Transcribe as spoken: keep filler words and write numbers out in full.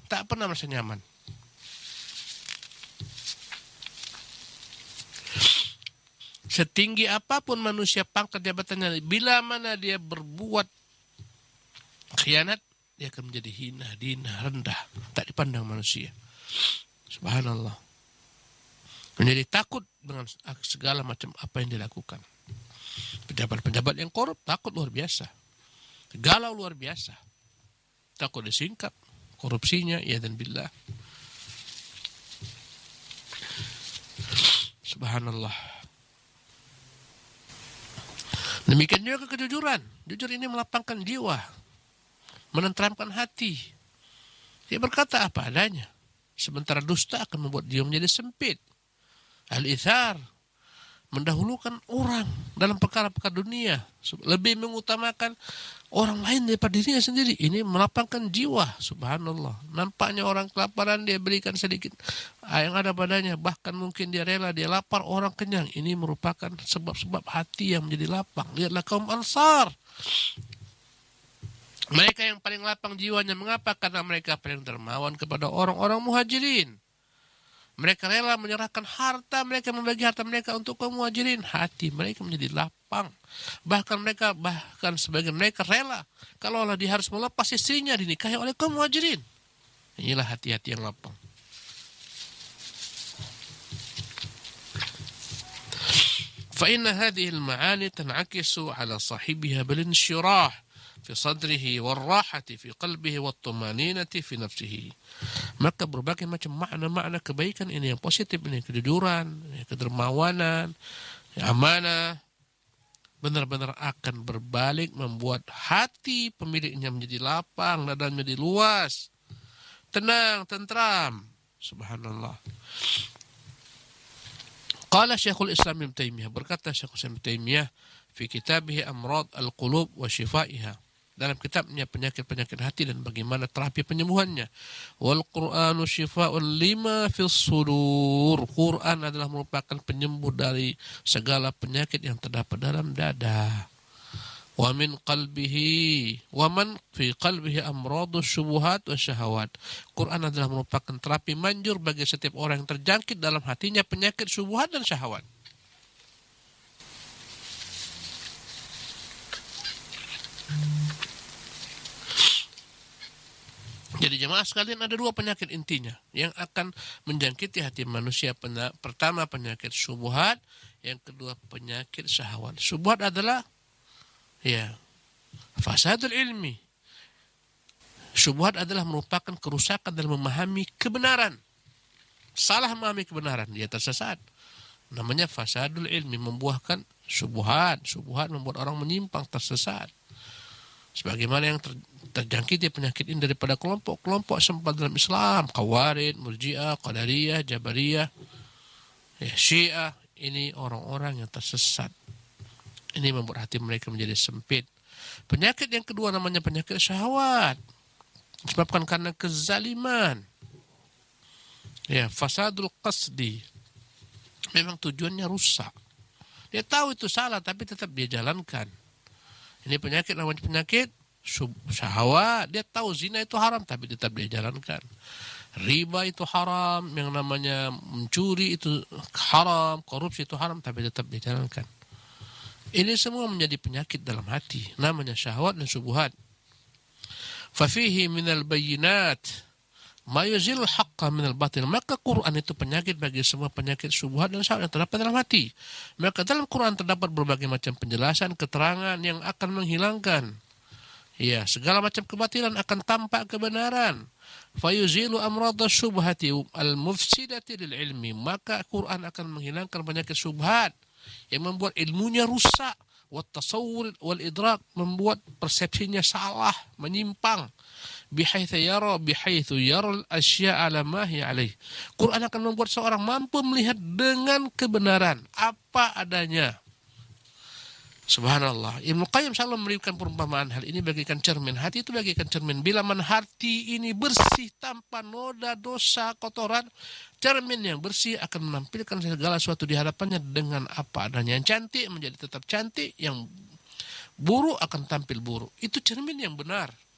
tak pernah merasa nyaman. Setinggi apapun manusia pangkat jabatannya, bila mana dia berbuat khianat, dia akan menjadi hina, dina, rendah, tak dipandang manusia. Subhanallah. Menjadi takut dengan segala macam apa yang dilakukan. Pejabat-pejabat yang korup takut luar biasa. Galau luar biasa. Takut disingkap korupsinya, ya dan billah. Subhanallah. Demikian juga kejujuran. Jujur ini melapangkan jiwa, menenteramkan hati. Dia berkata apa adanya. Sementara dusta akan membuat dia menjadi sempit. Al-ithar, mendahulukan orang dalam perkara-perkara dunia, lebih mengutamakan orang lain daripada dirinya sendiri. Ini melapangkan jiwa. Subhanallah. Nampaknya orang kelaparan, dia berikan sedikit yang ada padanya, bahkan mungkin dia rela, dia lapar, orang kenyang. Ini merupakan sebab-sebab hati yang menjadi lapang. Lihatlah kaum Ansar, mereka yang paling lapang jiwanya. Mengapa? Karena mereka paling dermawan kepada orang-orang muhajirin. Mereka rela menyerahkan harta mereka, membagi harta mereka untuk kaum muhajirin. Hati mereka menjadi lapang. Bahkan mereka, bahkan sebagian mereka rela kalau Allah dia harus melepas istrinya dinikahi oleh kaum muhajirin. Inilah hati-hati yang lapang. فإن هذه المعاني تنعكس على صاحبها بالانشراح في صدره والراحة في قلبه والطمأنينة في نفسه. Maka berbagai macam makna-makna kebaikan ini yang positif ini, kejujuran, kedermawanan, amanah, benar-benar akan berbalik membuat hati pemiliknya menjadi lapang, dadanya menjadi luas, tenang, tentram. Subhanallah. Qala Syekhul Islam Ibnu Taimiyah, berkata Syekhul Islam Ibnu Taimiyah fi kitabih Amrad al-Qulub wa Shifaiha, dalam kitabnya penyakit-penyakit hati dan bagaimana terapi penyembuhannya. Wal Qur'anu syifa'un lima fis sudur. Quran adalah merupakan penyembuh dari segala penyakit yang terdapat dalam dada. Wa min qalbihi wa man fi qalbihi amradus syubuhat wa syahawat. Quran adalah merupakan terapi manjur bagi setiap orang yang terjangkit dalam hatinya penyakit syubhat dan syahwat. Jadi jemaah sekalian, ada dua penyakit intinya yang akan menjangkiti hati manusia. Pertama penyakit syubhat, yang kedua penyakit syahwat. Syubhat adalah ya fasadul ilmi. Syubhat adalah merupakan kerusakan dalam memahami kebenaran. Salah memahami kebenaran, dia tersesat. Namanya fasadul ilmi, membuahkan syubhat. Syubhat membuat orang menyimpang, tersesat. Sebagaimana yang ter, terjangkiti penyakit ini daripada kelompok-kelompok sempat dalam Islam, Khawarij, Murji'ah, Qadariyah, Jabariyah, ya, Syiah. Ini orang-orang yang tersesat. Ini membuat hati mereka menjadi sempit. Penyakit yang kedua namanya penyakit syahwat, disebabkan karena kezaliman. Ya, fasadul qasdi. Memang tujuannya rusak. Dia tahu itu salah tapi tetap dia jalankan. Ini penyakit namanya penyakit syahwat. Dia tahu zina itu haram tapi tetap dia jalankan. Riba itu haram, yang namanya mencuri itu haram, korupsi itu haram tapi tetap dia jalankan. Ini semua menjadi penyakit dalam hati, namanya syahwat dan syubhat. Fafihi minal bayyinat ma yuzil haqqa minal batil. Maka Quran itu penyakit bagi semua penyakit syubhat dan syahwat yang terdapat dalam hati. Maka dalam Quran terdapat berbagai macam penjelasan, keterangan yang akan menghilangkan ya segala macam kebatilan, akan tampak kebenaran. Fayuzilu amradha syubhati al-mufsidati lil ilmi. Maka Quran akan menghilangkan penyakit syubhat yang membuat ilmunya rusak, wat tasawwur wal idrak, membuat persepsinya salah, menyimpang. Bihaitsu yara bihaitsu yara al-asya'a ala ma hiya alaih. Quran akan membuat seorang mampu melihat dengan kebenaran apa adanya. Subhanallah. Ibnu Qayyim selalu memberikan perumpamaan hal ini bagaikan cermin. Hati itu bagaikan cermin. Bila mana hati ini bersih tanpa noda, dosa, kotoran, cermin yang bersih akan menampilkan segala sesuatu di hadapannya dengan apa adanya. Yang cantik menjadi tetap cantik, yang buruk akan tampil buruk. Itu cermin yang benar.